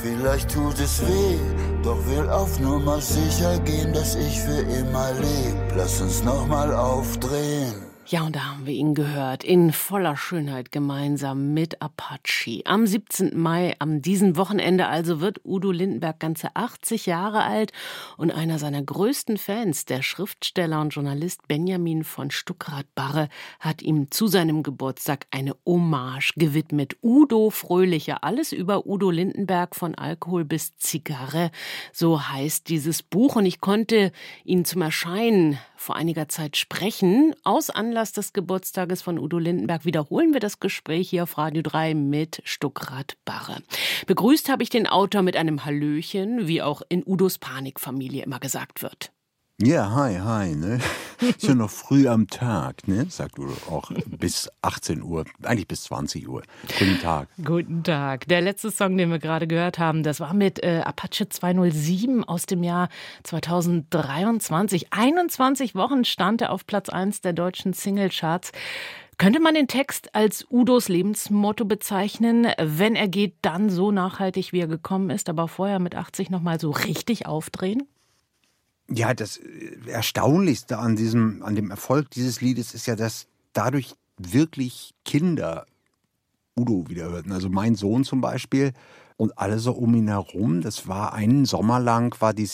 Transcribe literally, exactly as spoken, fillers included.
Vielleicht tut es weh, doch will auf Nummer sicher gehen, dass ich für immer leb. Lass uns nochmal aufdrehen. Ja, und da haben wir ihn gehört, in voller Schönheit gemeinsam mit Apache. Am siebzehnten Mai, am diesem Wochenende also, wird Udo Lindenberg ganze achtzig Jahre alt. Und einer seiner größten Fans, der Schriftsteller und Journalist Benjamin von Stuckrad-Barre, hat ihm zu seinem Geburtstag eine Hommage gewidmet. Udo Fröhlicher, alles über Udo Lindenberg, von Alkohol bis Zigarre, so heißt dieses Buch. Und ich konnte ihn zum Erscheinen vor einiger Zeit sprechen. Aus Anlass des Geburtstages von Udo Lindenberg wiederholen wir das Gespräch hier auf Radio drei mit Stuckrad-Barre. Begrüßt habe ich den Autor mit einem Hallöchen, wie auch in Udos Panikfamilie immer gesagt wird. Ja, hi, hi, ne? Ist ja noch früh am Tag, ne? Sagt Udo auch bis achtzehn Uhr, eigentlich bis zwanzig Uhr. Guten Tag. Guten Tag. Der letzte Song, den wir gerade gehört haben, das war mit äh, Apache zweihundertsieben aus dem Jahr zweitausenddreiundzwanzig. einundzwanzig Wochen stand er auf Platz eins der deutschen Singlecharts. Könnte man den Text als Udos Lebensmotto bezeichnen? Wenn er geht, dann so nachhaltig, wie er gekommen ist, aber vorher mit achtzig nochmal so richtig aufdrehen? Ja, das Erstaunlichste an diesem, an dem Erfolg dieses Liedes ist ja, dass dadurch wirklich Kinder Udo wieder hörten. Also mein Sohn zum Beispiel und alle so um ihn herum. Das war einen Sommer lang, war die